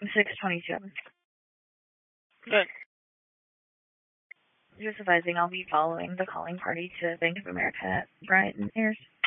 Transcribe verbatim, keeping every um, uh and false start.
six twenty-two. Good. Just advising I'll be following the calling party to Bank of America at Brighton Airs.